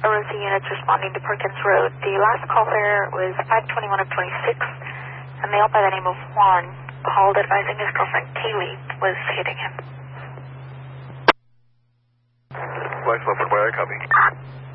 ROC units responding to Perkins Road. The last call there was 521 of 26. A male by the name of Juan called advising his girlfriend Kaylee was hitting him. Flight Leopard, where I copy?